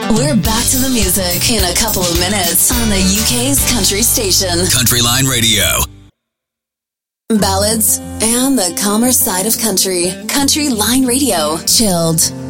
We're back to the music in a couple of minutes on the UK's country station. Country Line Radio. Ballads and the calmer side of country. Country Line Radio. Chilled.